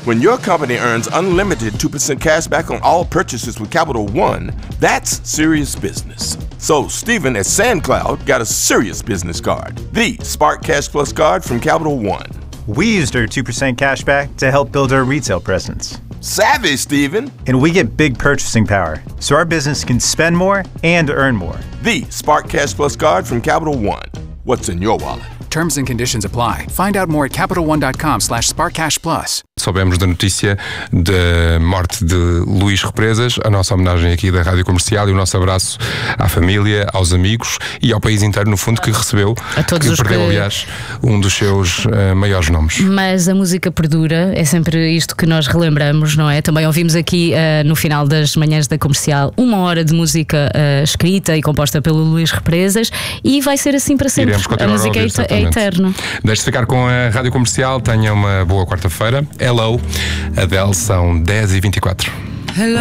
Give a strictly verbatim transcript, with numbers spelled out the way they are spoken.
When your company earns unlimited two percent cash back on all purchases with Capital One, that's serious business. So Stephen at SandCloud got a serious business card, the Spark Cash Plus card from Capital One. We used our two percent cash back to help build our retail presence. Savvy, Stephen. And we get big purchasing power, so our business can spend more and earn more. The Spark Cash Plus card from Capital One. What's in your wallet? Terms and conditions apply. Find out more at CapitalOne.com slash SparkCashPlus. Soubemos da notícia da morte de Luís Represas, a nossa homenagem aqui da Rádio Comercial e o nosso abraço à família, aos amigos e ao país inteiro, no fundo, que recebeu, a todos que os perdeu, que... aliás, um dos seus uh, maiores nomes. Mas a música perdura, é sempre isto que nós relembramos, não é? Também ouvimos aqui uh, no final das manhãs da Comercial uma hora de música uh, escrita e composta pelo Luís Represas, e vai ser assim para sempre. A música a ouvir, é, é eterna. Deixe-se ficar com a Rádio Comercial. Tenha uma boa quarta-feira. Hello, Adele, são dez e vinte e quatro.